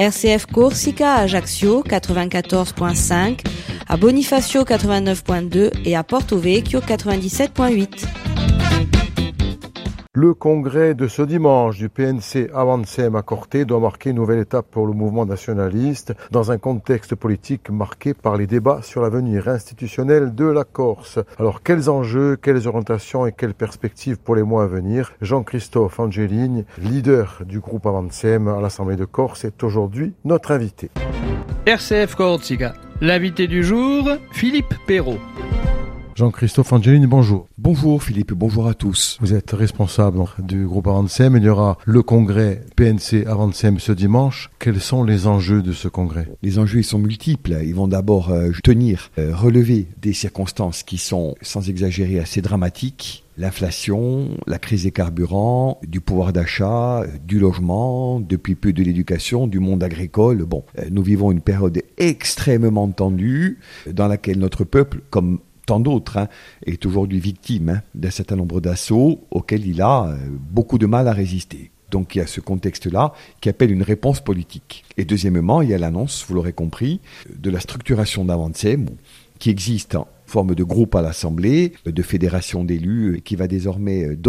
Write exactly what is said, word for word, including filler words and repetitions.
R C F Corsica à Ajaccio quatre-vingt-quatorze virgule cinq, à Bonifacio quatre-vingt-neuf virgule deux et à Porto Vecchio quatre-vingt-dix-sept virgule huit. Le congrès de ce dimanche du P N C Avancem à Corte doit marquer une nouvelle étape pour le mouvement nationaliste dans un contexte politique marqué par les débats sur l'avenir institutionnel de la Corse. Alors quels enjeux, quelles orientations et quelles perspectives pour les mois à venir? Jean-Christophe Angelini, leader du groupe Avancem à l'Assemblée de Corse, est aujourd'hui notre invité. R C F Corsica, l'invité du jour, Philippe Perrault. Jean-Christophe Angelini, bonjour. Bonjour Philippe, bonjour à tous. Vous êtes responsable du groupe Avancem. Il y aura le congrès P N C Avancem ce dimanche. Quels sont les enjeux de ce congrès? Les enjeux ils sont multiples. Ils vont d'abord euh, tenir, euh, relever des circonstances qui sont, sans exagérer, assez dramatiques. L'inflation, la crise des carburants, du pouvoir d'achat, du logement, depuis peu de l'éducation, du monde agricole. Bon, euh, nous vivons une période extrêmement tendue dans laquelle notre peuple, comme tant d'autres, hein, est aujourd'hui victime hein, d'un certain nombre d'assauts auxquels il a euh, beaucoup de mal à résister. Donc il y a ce contexte-là qui appelle une réponse politique. Et deuxièmement, il y a l'annonce, vous l'aurez compris, de la structuration d'Avancem, qui existe en forme de groupe à l'Assemblée, de fédération d'élus, qui va désormais donner